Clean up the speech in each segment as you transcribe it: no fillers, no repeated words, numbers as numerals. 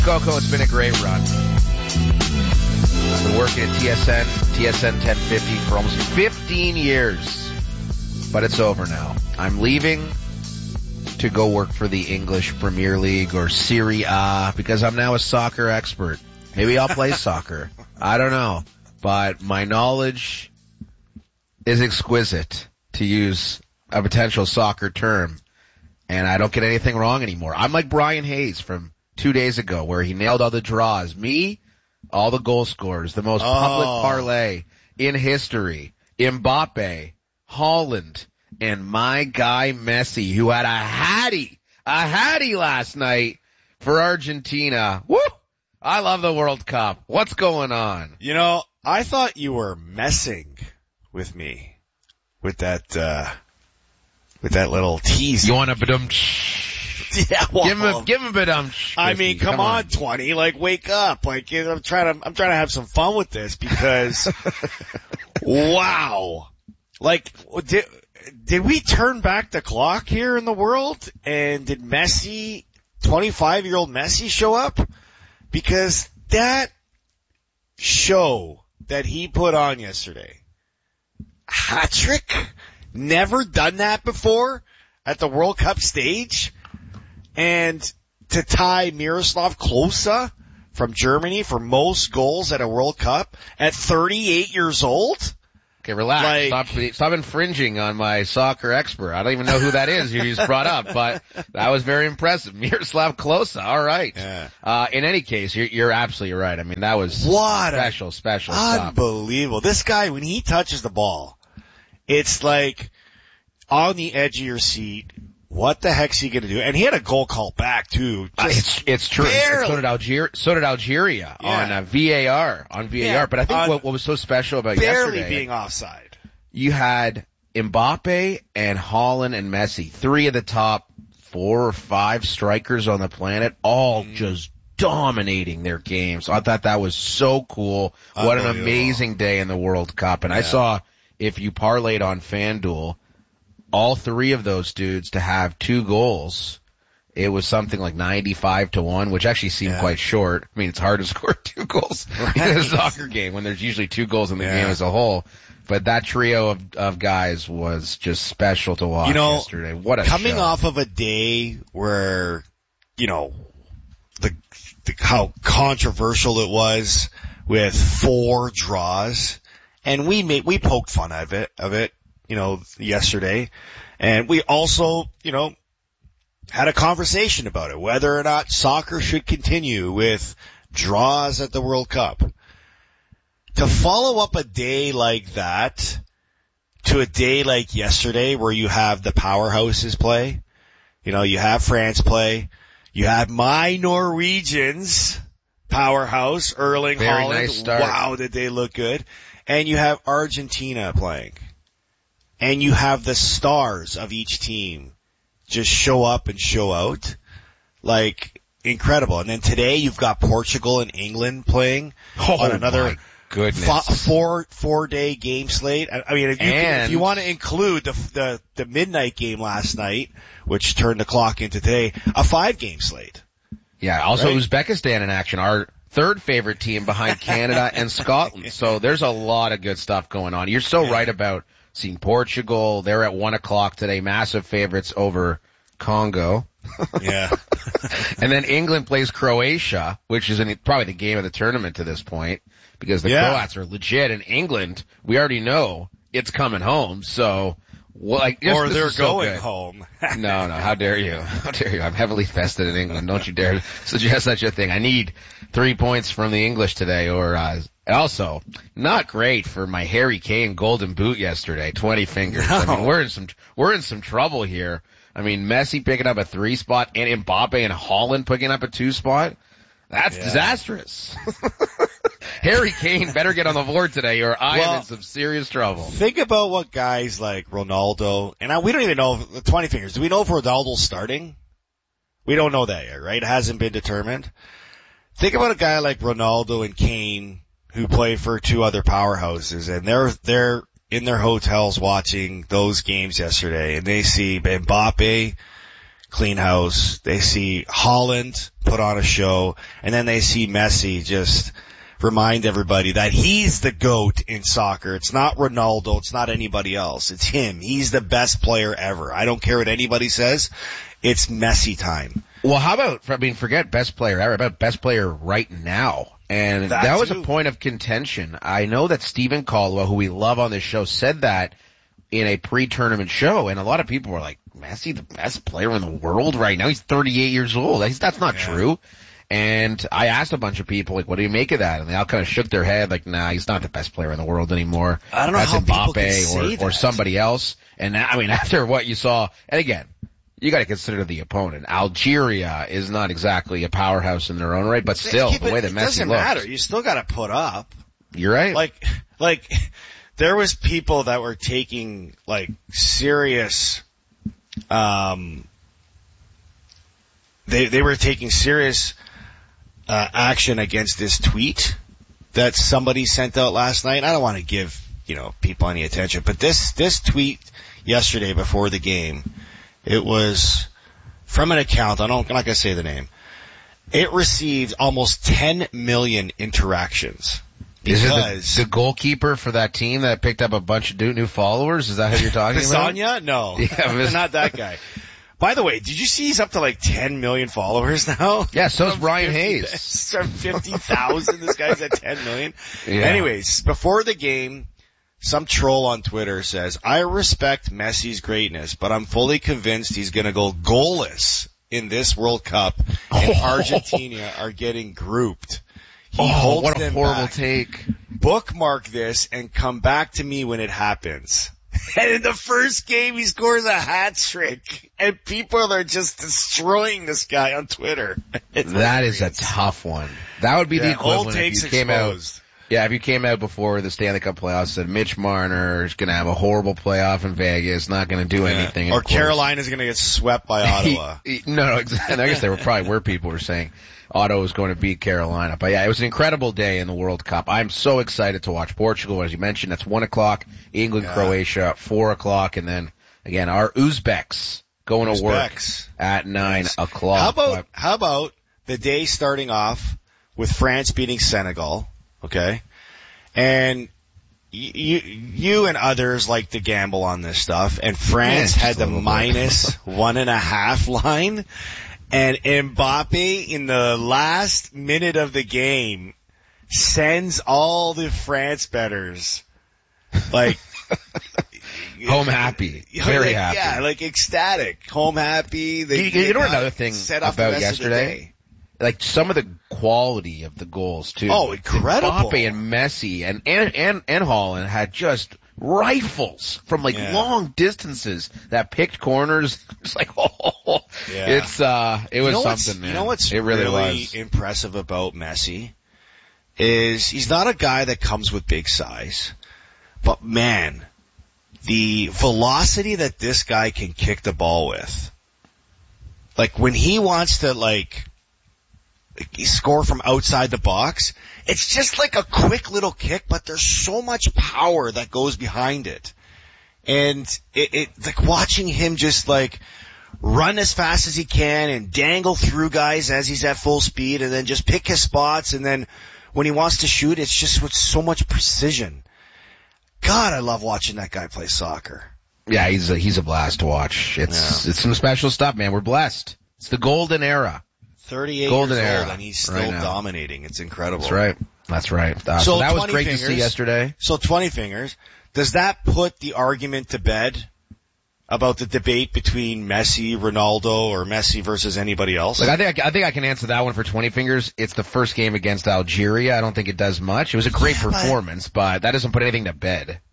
Coco, it's been a great run. I've been working at TSN 1050 for almost 15 years. But it's over now. I'm leaving to go work for the English Premier League or Serie A because I'm now a soccer expert. Maybe I'll play soccer. I don't know. But my knowledge is exquisite, to use a potential soccer term. And I don't get anything wrong anymore. I'm like Brian Hayes from 2 days ago where he nailed all the draws. Me, all the goal scorers, the most public parlay in history. Mbappe, Haaland, and my guy Messi, who had a hattie last night for Argentina. Woo! I love the World Cup. What's going on? You know, I thought you were messing with me with that little tease. You want a badum? Yeah, well, give him a badum. I mean, come on, 20, like, wake up. Like, I'm trying to have some fun with this because, wow. Like, did we turn back the clock here in the world? And did Messi, 25-year-old Messi show up? Because that show that he put on yesterday, hat-trick, never done that before at the World Cup stage. And to tie Miroslav Klose from Germany for most goals at a World Cup at 38 years old? Okay, relax. Stop infringing on my soccer expert. I don't even know who that is you just brought up, but that was very impressive. Miroslav Klose. All right. Yeah. In any case, you're absolutely right. I mean, that was special stuff. Unbelievable. This guy, when he touches the ball, it's like on the edge of your seat. What the heck's he going to do? And he had a goal call back too. It's true. Barely. So did Algeria on VAR. Yeah, but I think what was so special about barely yesterday, being offside. You had Mbappe and Haaland and Messi, three of the top 4 or 5 strikers on the planet, all just dominating their games. So I thought that was so cool. What an amazing day in the World Cup. And I saw, if you parlayed on FanDuel, all 3 of those dudes to have 2 goals, it was something like 95-1, which actually seemed quite short. I mean, it's hard to score 2 goals in a soccer game when there's usually 2 goals in the game as a whole. But that trio of guys was just special to watch yesterday. What a coming show. off of a day where, how controversial it was with 4 draws, and we poked fun of it. Yesterday. And we also, had a conversation about it, whether or not soccer should continue with draws at the World Cup. To follow up a day like that to a day like yesterday where you have the powerhouses play, you have France play, you have my Norwegians powerhouse, Erling Haaland. Nice start. Wow, did they look good. And you have Argentina playing. And you have the stars of each team just show up and show out. Like, incredible. And then today you've got Portugal and England playing on another four-day game slate. I mean, if you want to include the midnight game last night, which turned the clock into today, a 5-game slate. Yeah, also Uzbekistan in action, our third favorite team behind Canada and Scotland. So there's a lot of good stuff going on. You're so right about seeing Portugal. They're at 1:00 today. Massive favorites over Congo. Yeah. And then England plays Croatia, which is probably the game of the tournament to this point because the Croats are legit. And England, we already know it's coming home. So, or they're going home. No, how dare you? How dare you? I'm heavily vested in England. Don't you dare suggest such a thing. I need 3 points from the English today also, not great for my Harry Kane golden boot yesterday, 20 fingers. No. I mean, we're in some trouble here. I mean, Messi picking up a 3 spot and Mbappe and Haaland picking up a 2 spot. That's disastrous. Harry Kane better get on the board today or I am in some serious trouble. Think about what guys like Ronaldo, and we don't even know the 20 fingers. Do we know if Ronaldo's starting? We don't know that yet, right? It hasn't been determined. Think about a guy like Ronaldo and Kane who play for 2 other powerhouses, and they're in their hotels watching those games yesterday, and they see Mbappe clean house. They see Haaland put on a show, and then they see Messi just remind everybody that he's the GOAT in soccer. It's not Ronaldo. It's not anybody else. It's him. He's the best player ever. I don't care what anybody says. It's Messi time. Well, how about, forget best player ever, about best player right now. And that was a point of contention. I know that Stephen Caldwell, who we love on this show, said that in a pre-tournament show, and a lot of people were like, Messi, the best player in the world right now? He's 38 years old. That's not true. And I asked a bunch of people, like, what do you make of that? And they all kind of shook their head, like, nah, he's not the best player in the world anymore. I don't know That's how Mbappe people can say that. Or somebody else. And I mean, after what you saw, and again, you got to consider the opponent. Algeria is not exactly a powerhouse in their own right, but still, the way that Messi looks. It doesn't matter. You still got to put up. You're right. Like, there was people that were taking, like, serious, they were taking serious action against this tweet that somebody sent out last night. I don't want to give, people any attention, but this tweet yesterday before the game, it was from an account. I'm not going to say the name. It received almost 10 million interactions. Is it the goalkeeper for that team that picked up a bunch of new followers? Is that who you're talking about? Bisogna? No. Yeah, not that guy. By the way, did you see he's up to like 10 million followers now? Yeah, so's Ryan Hayes. From 50,000, this guy's at 10 million. Yeah. Anyways, before the game, some troll on Twitter says, I respect Messi's greatness, but I'm fully convinced he's going to go goalless in this World Cup, and Argentina are getting grouped. He holds what a them horrible back. take. Bookmark this and come back to me when it happens. And in the first game, he scores a hat trick, and people are just destroying this guy on Twitter. That is a tough one. That would be the equivalent if you came exposed. out. Yeah, if you came out before the Stanley Cup playoffs, said Mitch Marner is going to have a horrible playoff in Vegas, not going to do anything. Or Carolina's going to get swept by Ottawa. No, exactly. I guess there probably were people who were saying Ottawa was going to beat Carolina. But yeah, it was an incredible day in the World Cup. I'm so excited to watch Portugal. As you mentioned, that's 1 o'clock. England, Croatia, 4 o'clock. And then, again, our Uzbeks going to work at 9 o'clock. How about the day starting off with France beating Senegal? Okay. And you and others like to gamble on this stuff, and France had the minus 1.5 line, and Mbappe in the last minute of the game sends all the France bettors like home happy, very happy. Yeah, like ecstatic, home happy. You know another thing about yesterday? Like some of the quality of the goals too. Oh, incredible! Mbappe and Messi and Haaland had just rifles from long distances that picked corners. It's like, it was something, man. You know what's really was impressive about Messi is he's not a guy that comes with big size, but man, the velocity that this guy can kick the ball with, like when he wants to score from outside the box, it's just like a quick little kick, but there's so much power that goes behind it. And it like watching him just like run as fast as he can and dangle through guys as he's at full speed and then just pick his spots, and then when he wants to shoot, it's just with so much precision. God, I love watching that guy play soccer. Yeah, he's a blast to watch. It's some special stuff, man. We're blessed. It's the golden era. 38 golden years era old, and he's still dominating. It's incredible. That's right. So that was great to see yesterday. So 20 fingers. Does that put the argument to bed about the debate between Messi, Ronaldo, or Messi versus anybody else? Look, I think I can answer that one for 20 fingers. It's the first game against Algeria. I don't think it does much. It was a great performance, but that doesn't put anything to bed.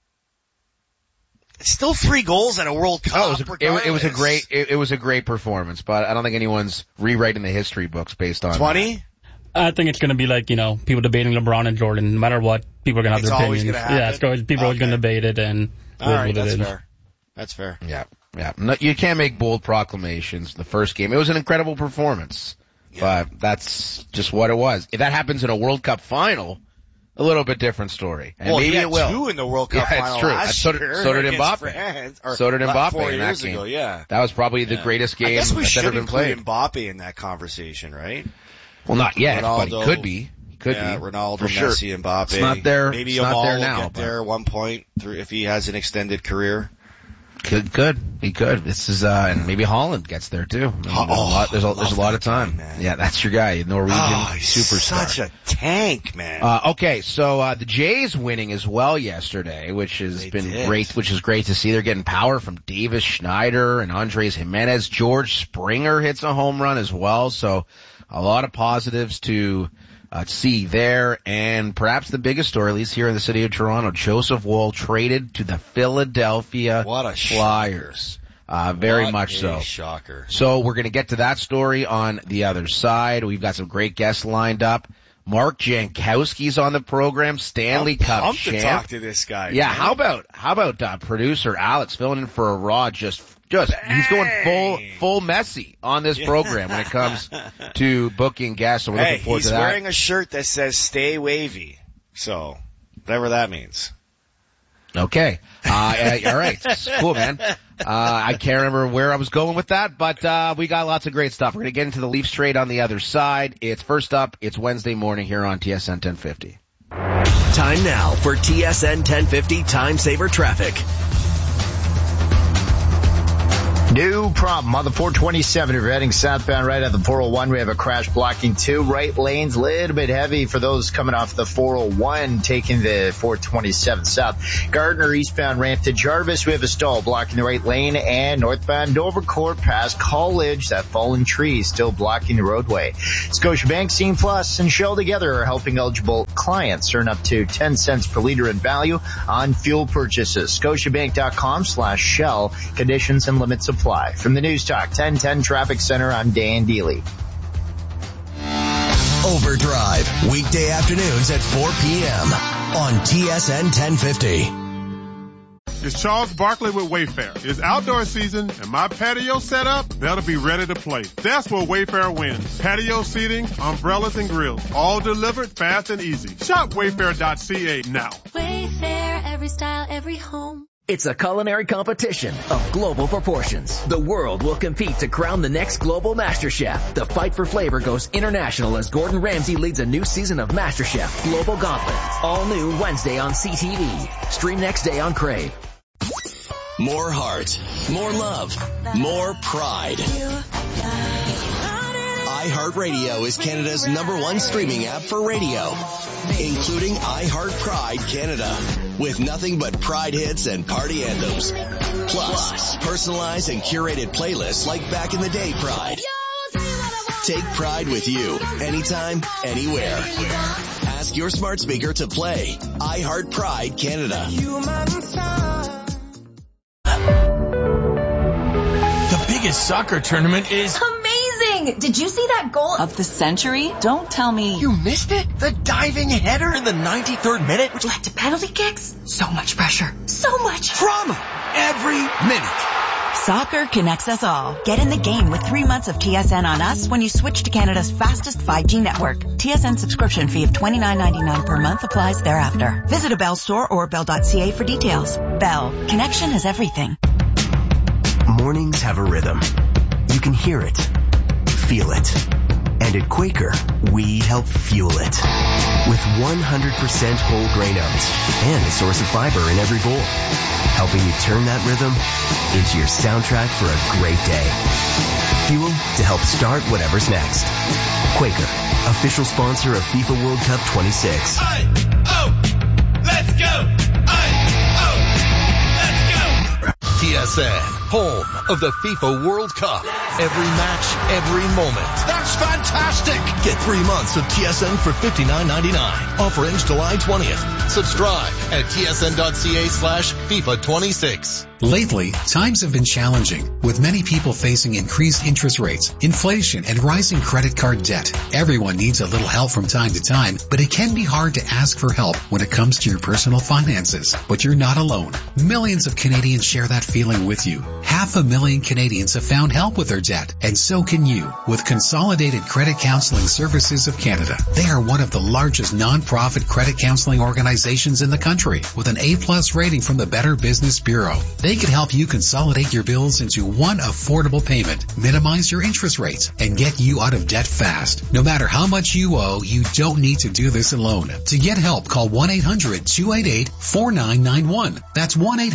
It's still 3 goals at a World Cup. It was a great performance, but I don't think anyone's rewriting the history books based on 20. That. I think it's going to be like, people debating LeBron and Jordan. No matter what, people are going to have their opinions. People are always going to debate it, and all right, that's fair. That's fair. Yeah. No, you can't make bold proclamations. The first game, it was an incredible performance, but that's just what it was. If that happens in a World Cup final, a little bit different story. And maybe it will. 2 in the World Cup final last year. So did Mbappe. So did Mbappe 4 in years that game. ago, yeah. That was probably the greatest game that's ever been played. Mbappe in that conversation, right? Well, not yet, Ronaldo, but he could be. Ronaldo, for sure. Messi, Mbappe. It's not there. Maybe it's not there will now, get there at one point if he has an extended career. Could. He could. This is, and maybe Haaland gets there too. There's a lot of time. Guy, yeah, that's your guy, Norwegian superstar. Such a tank, man. Okay, so, the Jays winning as well yesterday, which has been great, which is great to see. They're getting power from Davis Schneider and Andres Jimenez. George Springer hits a home run as well. So a lot of positives to see there, and perhaps the biggest story, at least here in the city of Toronto, Joseph Woll traded to the Philadelphia Flyers. Very much so. Shocker. So we're going to get to that story on the other side. We've got some great guests lined up. Mark Jankowski's on the program, Stanley Cup champ. To talk to this guy. Yeah, man. how about producer Alex filling in for a Rod? Just he's going full Messi on this program when it comes to booking guests. So we're looking forward to that. He's wearing a shirt that says "Stay Wavy," so whatever that means. Okay. All right. Cool, man. I can't remember where I was going with that, but we got lots of great stuff. We're going to get into the Leafs trade on the other side. It's Wednesday morning here on TSN 1050. Time now for TSN 1050 Time Saver Traffic. No problem. On the 427, if you're heading southbound right at the 401, we have a crash blocking 2 right lanes. A little bit heavy for those coming off the 401, taking the 427 south. Gardner eastbound ramp to Jarvis, we have a stall blocking the right lane, and northbound Dovercourt past College, that fallen tree still blocking the roadway. Scotiabank, Scene Plus, and Shell together are helping eligible clients earn up to 10 cents per liter in value on fuel purchases. Scotiabank.com/Shell. Conditions and limits apply. From the News Talk 1010 Traffic Center, I'm Dan Deely. Overdrive, weekday afternoons at 4 p.m. on TSN 1050. It's Charles Barkley with Wayfair. It's outdoor season and my patio set up, that'll be ready to play. That's where Wayfair wins. Patio seating, umbrellas and grills, all delivered fast and easy. Shop Wayfair.ca now. Wayfair, every style, every home. It's a culinary competition of global proportions. The world will compete to crown the next global MasterChef. The fight for flavor goes international as Gordon Ramsay leads a new season of MasterChef Global Gauntlet. All new Wednesday on CTV. Stream next day on Crave. More heart, more love, more pride. iHeartRadio is Canada's #1 streaming app for radio, including iHeart Pride Canada, with nothing but Pride hits and party anthems. Plus, personalized and curated playlists like Back in the Day Pride. Take Pride with you, anytime, anywhere. Ask your smart speaker to play iHeart Pride Canada. The biggest soccer tournament is amazing! Did you see that goal of the century? Don't tell me you missed it. The diving header in the 93rd minute, which led to penalty kicks. So much pressure. So much drama every minute. Soccer connects us all. Get in the game with 3 months of TSN on us when you switch to Canada's fastest 5G network. TSN subscription fee of $29.99 per month applies thereafter. Visit a Bell store or bell.ca for details. Bell. Connection is everything. Mornings have a rhythm. You can hear it, feel it. And at Quaker, we help fuel it. With 100% whole grain oats and a source of fiber in every bowl. Helping you turn that rhythm into your soundtrack for a great day. Fuel to help start whatever's next. Quaker, official sponsor of FIFA World Cup 26. Let's go! TSN, home of the FIFA World Cup. Every match, every moment. That's fantastic! Get 3 months of TSN for $59.99. Offer ends July 20th. Subscribe at tsn.ca/FIFA26. Lately, times have been challenging, with many people facing increased interest rates, inflation, and rising credit card debt. Everyone needs a little help from time to time, but it can be hard to ask for help when it comes to your personal finances. But you're not alone. Millions of Canadians share that feeling with you. 500,000 Canadians have found help with their debt, and so can you with Consolidated Credit Counseling Services of Canada. They are one of the largest non-profit credit counseling organizations in the country, with an A+ rating from the Better Business Bureau. They can help you consolidate your bills into one affordable payment, minimize your interest rates, and get you out of debt fast. No matter how much you owe, you don't need to do this alone. To get help, call 1-800-288-4991. That's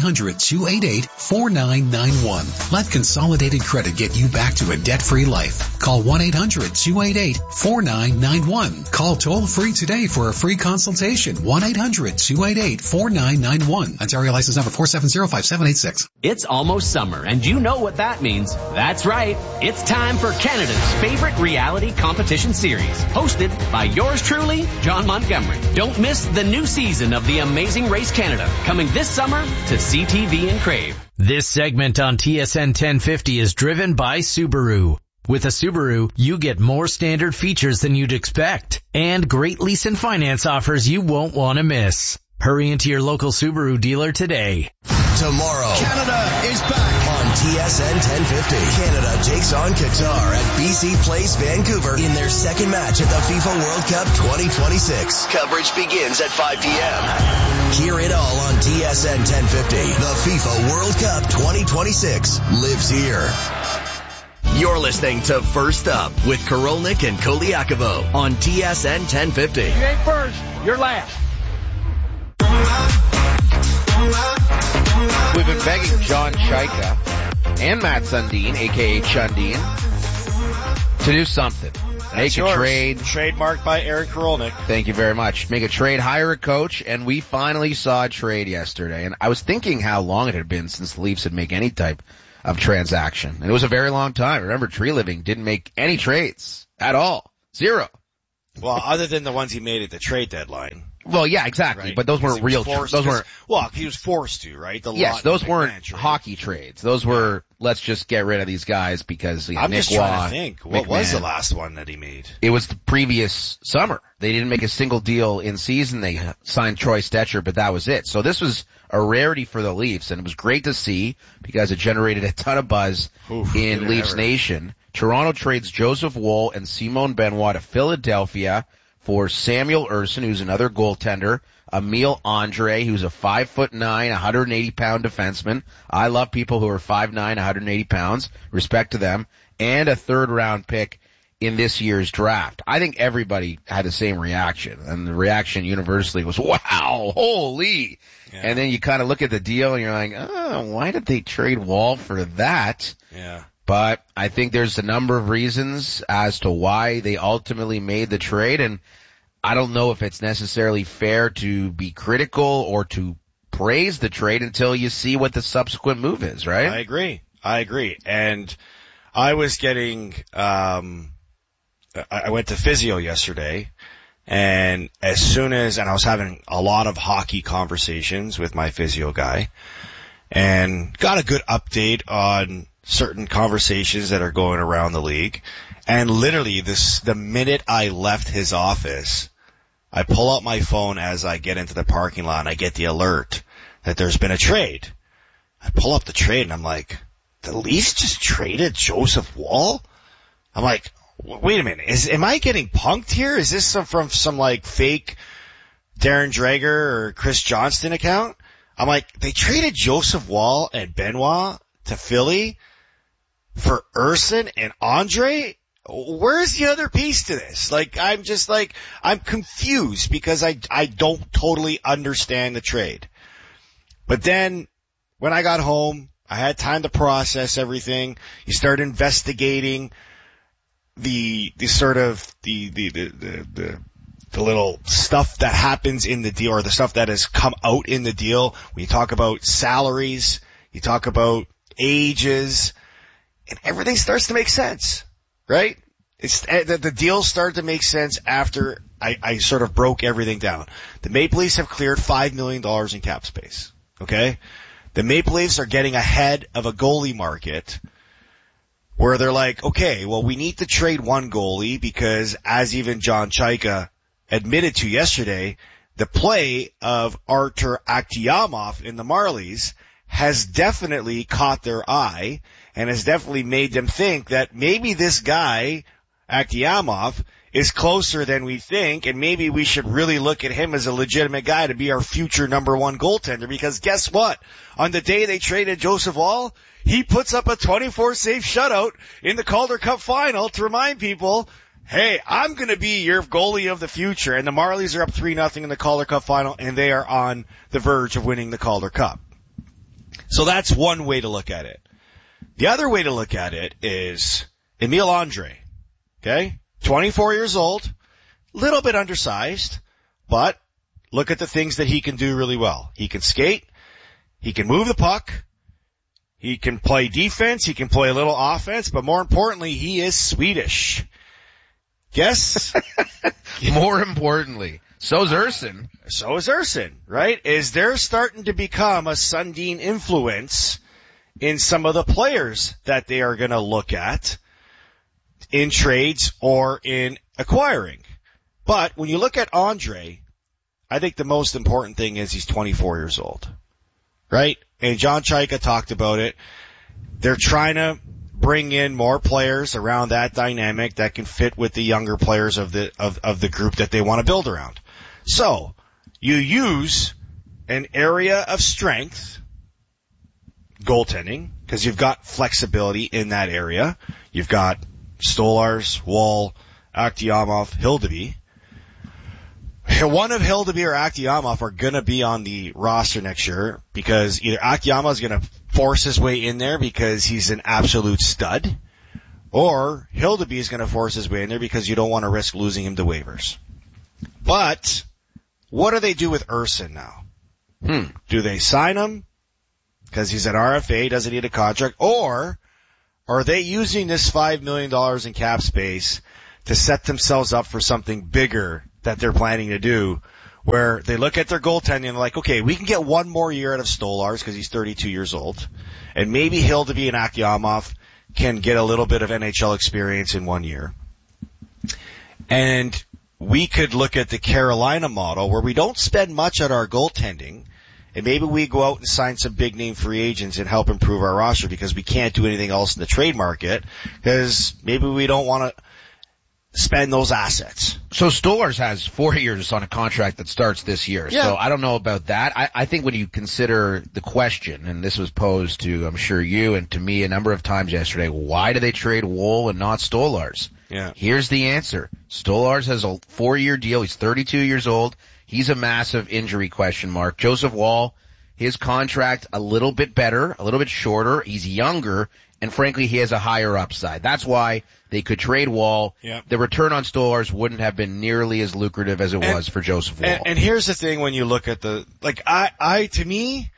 1-800-288-4991. Let Consolidated Credit get you back to a debt-free life. Call 1-800-288-4991. Call toll-free today for a free consultation. 1-800-288-4991. Ontario license number 4705786. It's almost summer, and you know what that means. That's right. It's time for Canada's favorite reality competition series, hosted by yours truly, John Montgomery. Don't miss the new season of The Amazing Race Canada, coming this summer to CTV and Crave. This segment on TSN 1050 is driven by Subaru. With a Subaru, you get more standard features than you'd expect, and great lease and finance offers you won't want to miss. Hurry into your local Subaru dealer today. Tomorrow, Canada is back on TSN 1050. Canada takes on Qatar at BC Place, Vancouver in their second match at the FIFA World Cup 2026. Coverage begins at 5 p.m. Hear it all on TSN 1050. The FIFA World Cup 2026 lives here. You're listening to First Up with Korolnik and Koliakovo on TSN 1050. You ain't first, you're last. We've been begging John Chaika and Matt Sundin, a.k.a. Chundin, to do something. Make a trade. Trademarked by Aaron Korolnik. Thank you very much. Make a trade, hire a coach, and we finally saw a trade yesterday. And I was thinking how long it had been since the Leafs had made any type of transaction. And it was a very long time. Remember, Tree Living didn't make any trades at all. Zero. Well, other than the ones he made at the trade deadline. Well, yeah, exactly. Right? But those weren't real trades. Those weren't. Well, he was forced to, right? Yes, those weren't hockey trades. Those were, let's just get rid of these guys because I'm just trying to think. What was the last one that he made? It was the previous summer. They didn't make a single deal in season. They signed Troy Stetcher, but that was it. So this was a rarity for the Leafs, and it was great to see because it generated a ton of buzz in Leafs Nation. Toronto trades Joseph Woll and Simone Benoit to Philadelphia for Samuel Ersson, who's another goaltender, Emile Andre, who's a 5'9", 180-pound defenseman. I love people who are 5'9", 180 pounds. Respect to them. And a third-round pick in this year's draft. I think everybody had the same reaction, and the reaction universally was, wow, holy. Yeah. And then you kind of look at the deal, and you're like, oh, why did they trade Wall for that? Yeah. But I think there's a number of reasons as to why they ultimately made the trade, and I don't know if it's necessarily fair to be critical or to praise the trade until you see what the subsequent move is, right? I agree. And I was getting, I went to physio yesterday, and I was having a lot of hockey conversations with my physio guy, and got a good update on certain conversations that are going around the league. And literally the minute I left his office, I pull out my phone as I get into the parking lot and I get the alert that there's been a trade. I pull up the trade and I'm like, the Leafs just traded Joseph Woll? I'm like, wait a minute, am I getting punked here? Is this from some like fake Darren Dreger or Chris Johnston account? I'm like, they traded Joseph Woll and Benoit to Philly for Ersson and Andre? Where's the other piece to this? Like, I'm confused because I don't totally understand the trade. But then when I got home, I had time to process everything. You start investigating the little stuff that happens in the deal, or the stuff that has come out in the deal. When you talk about salaries, you talk about ages, and everything starts to make sense, right? The deal started to make sense after I sort of broke everything down. The Maple Leafs have cleared $5 million in cap space, okay? the Maple Leafs are getting ahead of a goalie market where they're like, okay, well, we need to trade one goalie because, as even John Chayka admitted to yesterday, the play of Artur Akhtiamov in the Marlies has definitely caught their eye and has definitely made them think that maybe this guy, Akhtiamov, is closer than we think, and maybe we should really look at him as a legitimate guy to be our future number one goaltender, because guess what? On the day they traded Joseph Woll, he puts up a 24-save shutout in the Calder Cup final to remind people, hey, I'm going to be your goalie of the future. And the Marlies are up 3-0 in the Calder Cup final, and they are on the verge of winning the Calder Cup. So that's one way to look at it. The other way to look at it is Emil Andre, okay? 24 years old, little bit undersized, but look at the things that he can do really well. He can skate, he can move the puck, he can play defense, he can play a little offense, but more importantly, he is Swedish. Guess? More importantly, so is Urson. So is Urson, right? Is there starting to become a Sundin influence in some of the players that they are going to look at in trades or in acquiring? But when you look at Andre, I think the most important thing is he's 24 years old, right? And John Chayka talked about it. They're trying to bring in more players around that dynamic that can fit with the younger players of the group that they want to build around. So you use an area of strength, goaltending, because you've got flexibility in that area. You've got Stolarz, Woll, Akhtiamov, Hildeby. One of Hildeby or Akhtiamov are going to be on the roster next year because either Akhtiamov is going to force his way in there because he's an absolute stud, or Hildeby is going to force his way in there because you don't want to risk losing him to waivers. But what do they do with Urson now? Do they sign him because he's an RFA, doesn't need a contract, or are they using this $5 million in cap space to set themselves up for something bigger that they're planning to do, where they look at their goaltending and like, okay, we can get one more year out of Stolarz because he's 32 years old, and maybe Hildeby and Akhtiamov can get a little bit of NHL experience in 1 year. And we could look at the Carolina model where we don't spend much on our goaltending, and maybe we go out and sign some big name free agents and help improve our roster because we can't do anything else in the trade market because maybe we don't want to spend those assets. So Stolarz has 4 years on a contract that starts this year. Yeah. So I don't know about that. I think when you consider the question, and this was posed to, I'm sure you and to me a number of times yesterday, why do they trade Woll and not Stolarz? Yeah. Here's the answer. Stolarz has a 4-year deal. He's 32 years old. He's a massive injury question mark. Joseph Woll, his contract a little bit better, a little bit shorter. He's younger, and frankly, he has a higher upside. That's why they could trade Woll. Yep. The return on Stolarz wouldn't have been nearly as lucrative as it was for Joseph Woll. And here's the thing when you look at to me,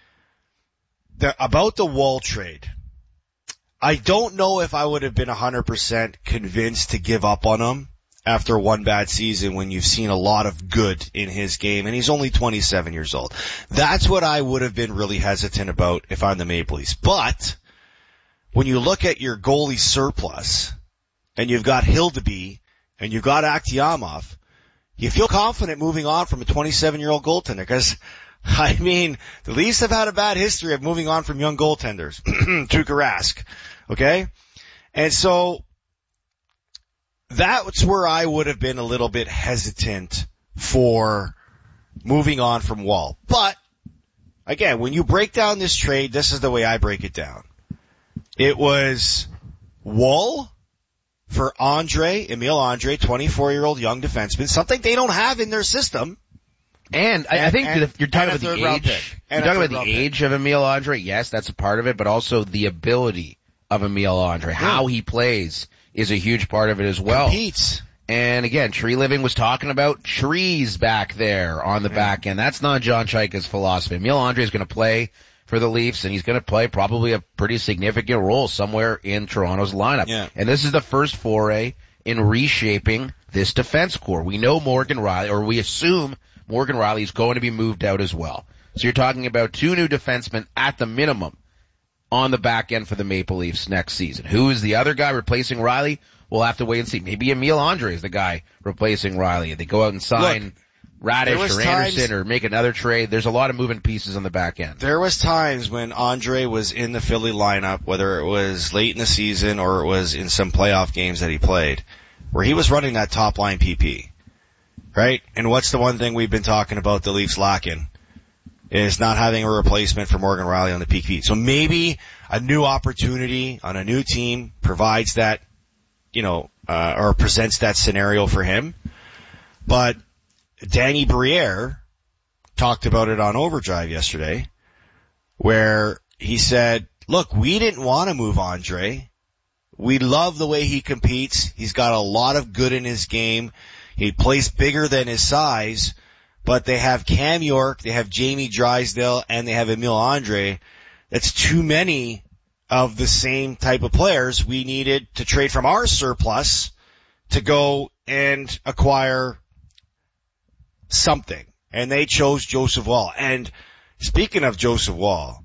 about the Woll trade, I don't know if I would have been 100% convinced to give up on him after one bad season when you've seen a lot of good in his game, and he's only 27 years old. That's what I would have been really hesitant about if I'm the Maple Leafs. But when you look at your goalie surplus, and you've got Hildeby, and you've got Akhtiamov, you feel confident moving on from a 27-year-old goaltender, because, I mean, the Leafs have had a bad history of moving on from young goaltenders. Tuukka Rask. Okay? And so, that's where I would have been a little bit hesitant for moving on from Woll. But, again, when you break down this trade, this is the way I break it down. It was Woll for Emil Andre, 24-year-old young defenseman, something they don't have in their system. And I think you're talking about the age. You're talking about the age of Emil Andre. Yes, that's a part of it, but also the ability of Emil Andre. How he plays is a huge part of it as well. Competes. And again, Tree Living was talking about trees back there on the back end. That's not John Chayka's philosophy. Emil Andre is going to play for the Leafs, and he's going to play probably a pretty significant role somewhere in Toronto's lineup. Yeah. And this is the first foray in reshaping this defense core. We know Morgan Rielly, or we assume Morgan Rielly is going to be moved out as well. So you're talking about 2 new defensemen at the minimum on the back end for the Maple Leafs next season. Who is the other guy replacing Riley? We'll have to wait and see. Maybe Emil Andre is the guy replacing Riley. They go out and sign Radish or Anderson or make another trade. There's a lot of moving pieces on the back end. There was times when Andre was in the Philly lineup, whether it was late in the season or it was in some playoff games that he played, where he was running that top line PP. Right? And what's the one thing we've been talking about the Leafs lacking? Is not having a replacement for Morgan Riley on the PK. So maybe a new opportunity on a new team provides that, or presents that scenario for him. But Danny Briere talked about it on Overdrive yesterday, where he said, look, we didn't want to move Andre. We love the way he competes. He's got a lot of good in his game. He plays bigger than his size. But they have Cam York, they have Jamie Drysdale, and they have Emil Andre. That's too many of the same type of players. We needed to trade from our surplus to go and acquire something. And they chose Joseph Woll. And speaking of Joseph Woll,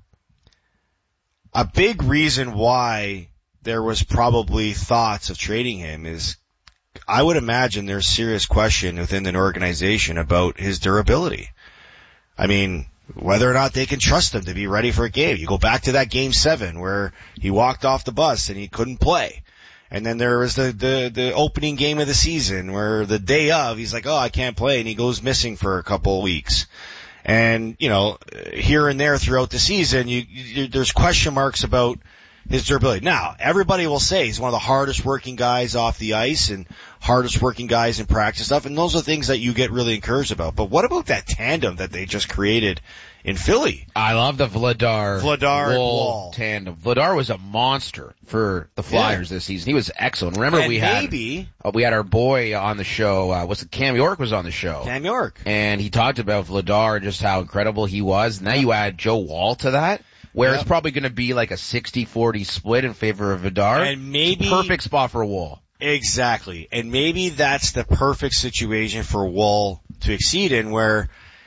a big reason why there was probably thoughts of trading him is I would imagine there's serious question within an organization about his durability. I mean, whether or not they can trust him to be ready for a game. You go back to that Game 7 where he walked off the bus and he couldn't play. And then there was the opening game of the season where the day of, he's like, oh, I can't play, and he goes missing for a couple of weeks. And, here and there throughout the season, there's question marks about his durability. Now, everybody will say he's one of the hardest working guys off the ice and hardest working guys in practice stuff, and those are things that you get really encouraged about. But what about that tandem that they just created in Philly? I love the Vladar tandem. Vladar was a monster for the Flyers this season. He was excellent. Remember, we had our boy on the show. Cam York was on the show. Cam York. And he talked about Vladar and just how incredible he was. Now you add Joe Woll to that, where it's probably going to be like a 60-40 split in favor of Vladar. And maybe perfect spot for Woll. Exactly. And maybe that's the perfect situation for Woll to exceed in, where